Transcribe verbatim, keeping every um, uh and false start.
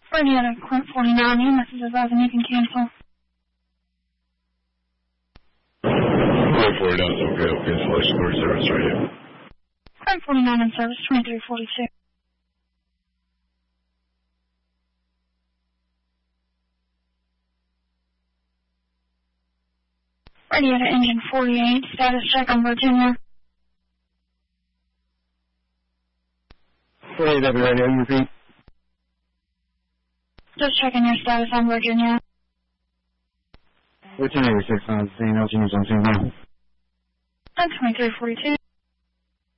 Ready at a Quint forty-nine, your message advising you can cancel. four forty-nine, okay, okay, cancellation door service right here. Quint forty-nine in service, twenty-three forty-two. Ready at engine forty-eight, status check on Virginia. forty-eight, I'll be ready, and repeat. Just checking your status on Virginia. Virginia, six nine, zero, Genius on scene now. At twenty-three forty-two.